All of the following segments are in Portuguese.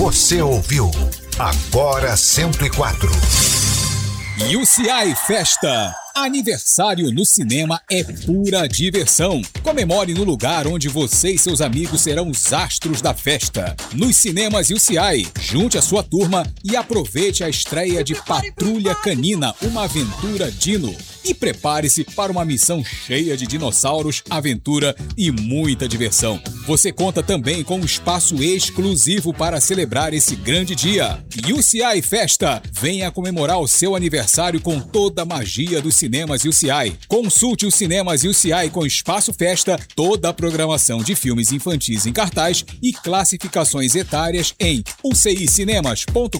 Você ouviu Agora 104. UCI Festa. Aniversário no cinema é pura diversão. Comemore no lugar onde você e seus amigos serão os astros da festa. Nos cinemas UCI, junte a sua turma e aproveite a estreia de Patrulha Canina, uma aventura dino. E prepare-se para uma missão cheia de dinossauros, aventura e muita diversão. Você conta também com um espaço exclusivo para celebrar esse grande dia. UCI Festa. Venha comemorar o seu aniversário com toda a magia dos cinemas UCI. Consulte os cinemas UCI com espaço festa, toda a programação de filmes infantis em cartaz e classificações etárias em ucicinemas.com.br.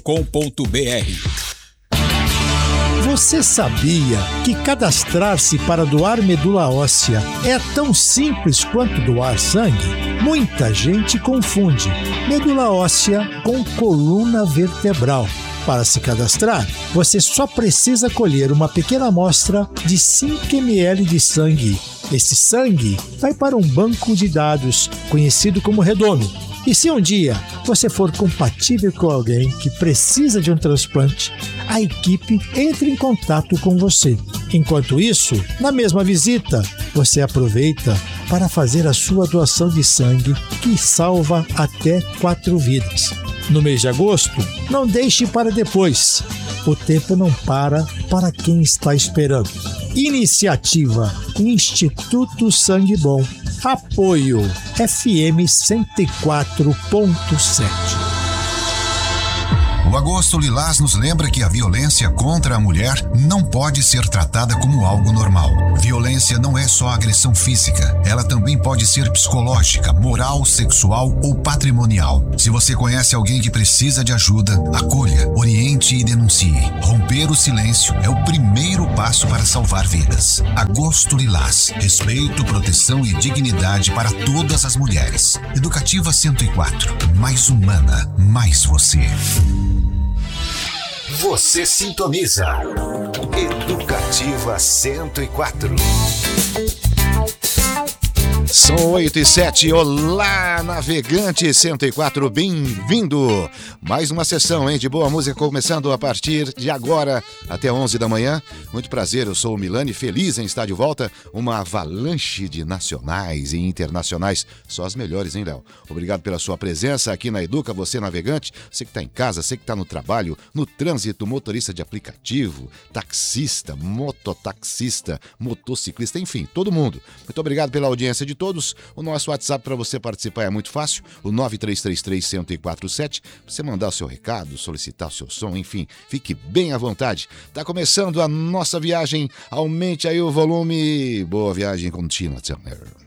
Você sabia que cadastrar-se para doar medula óssea é tão simples quanto doar sangue? Muita gente confunde medula óssea com coluna vertebral. Para se cadastrar, você só precisa colher uma pequena amostra de 5 ml de sangue. Esse sangue vai para um banco de dados conhecido como Redondo. E se um dia você for compatível com alguém que precisa de um transplante, a equipe entra em contato com você. Enquanto isso, na mesma visita, você aproveita para fazer a sua doação de sangue, que salva até 4 vidas. No mês de agosto, não deixe para depois. O tempo não para quem está esperando. Iniciativa Instituto Sangue Bom. Apoio FM 104.7. O Agosto Lilás nos lembra que a violência contra a mulher não pode ser tratada como algo normal. Violência não é só agressão física, ela também pode ser psicológica, moral, sexual ou patrimonial. Se você conhece alguém que precisa de ajuda, acolha, oriente e denuncie. Romper o silêncio é o primeiro passo para salvar vidas. Agosto Lilás. Respeito, proteção e dignidade para todas as mulheres. Educativa 104. Mais humana, mais você. Você sintoniza Educativa 104. São 8h07, olá navegante 104, bem-vindo! Mais uma sessão, de boa música começando a partir de agora até 11 da manhã. Muito prazer, eu sou o Milani, feliz em estar de volta. Uma avalanche de nacionais e internacionais, só as melhores, hein, Léo? Obrigado pela sua presença aqui na Educa, você navegante, você que está em casa, você que está no trabalho, no trânsito, motorista de aplicativo, taxista, mototaxista, motociclista, enfim, todo mundo. Muito obrigado pela audiência de todos. O nosso WhatsApp para você participar é muito fácil, o 9333-1047, você mandar o seu recado, solicitar o seu som, enfim, fique bem à vontade. Tá começando a nossa viagem, aumente aí o volume. Boa viagem contínua, Turner.